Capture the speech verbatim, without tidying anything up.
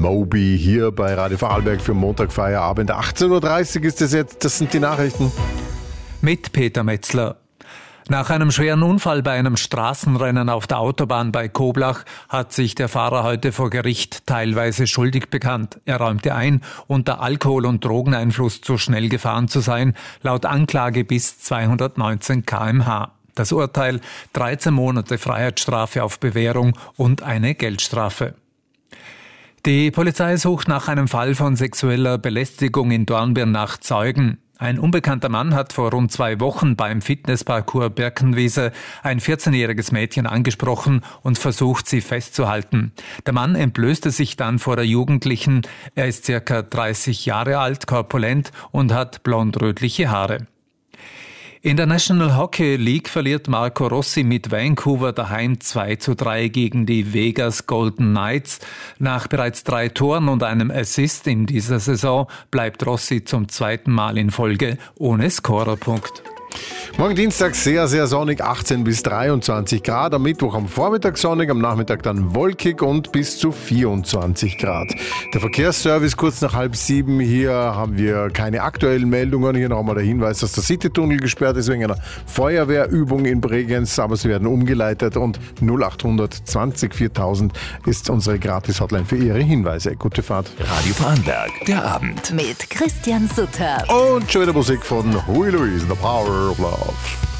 Moby hier bei Radio Vorarlberg für Montag Feierabend. achtzehn Uhr dreißig ist es jetzt, das sind die Nachrichten. Mit Peter Metzler. Nach einem schweren Unfall bei einem Straßenrennen auf der Autobahn bei Koblach hat sich der Fahrer heute vor Gericht teilweise schuldig bekannt. Er räumte ein, unter Alkohol- und Drogeneinfluss zu schnell gefahren zu sein, laut Anklage bis zweihundertneunzehn Kilometer pro Stunde. Das Urteil: dreizehn Monate Freiheitsstrafe auf Bewährung und eine Geldstrafe. Die Polizei sucht nach einem Fall von sexueller Belästigung in Dornbirn nach Zeugen. Ein unbekannter Mann hat vor rund zwei Wochen beim Fitnessparcours Birkenwiese ein vierzehnjähriges Mädchen angesprochen und versucht, sie festzuhalten. Der Mann entblößte sich dann vor der Jugendlichen. Er ist circa dreißig Jahre alt, korpulent und hat blond-rötliche Haare. In der National Hockey League verliert Marco Rossi mit Vancouver daheim zwei zu drei gegen die Vegas Golden Knights. Nach bereits drei Toren und einem Assist in dieser Saison bleibt Rossi zum zweiten Mal in Folge ohne Scorerpunkt. Morgen Dienstag sehr, sehr sonnig, achtzehn bis dreiundzwanzig Grad. Am Mittwoch am Vormittag sonnig, am Nachmittag dann wolkig und bis zu vierundzwanzig Grad. Der Verkehrsservice kurz nach halb sieben. Hier haben wir keine aktuellen Meldungen. Hier noch einmal der Hinweis, dass der Citytunnel gesperrt ist wegen einer Feuerwehrübung in Bregenz. Aber sie werden umgeleitet und null achthundert zwanzig viertausend ist unsere Gratis-Hotline für Ihre Hinweise. Gute Fahrt. Radio Vorarlberg, der Abend. Mit Christian Sutter. Und schon wieder Musik von Huey Lewis, The Power of Love.